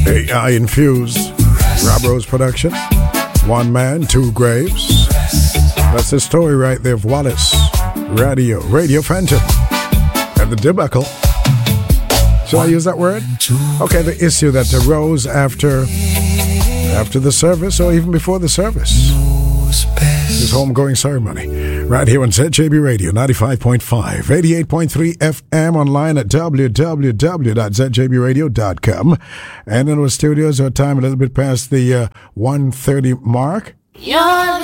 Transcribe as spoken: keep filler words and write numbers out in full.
A I infused Rob Rose production. One man, two graves. That's the story right there of Wallace. Radio, Radio Phantom. And the debacle. Shall I use that word? Okay, the issue that arose after after the service or even before the service. This homegoing ceremony. Right here on Z J B Radio, ninety-five point five, eighty-eight point three F M, online at w w w dot z j b radio dot com. And in our studios, our time a little bit past the uh, one thirty mark. You're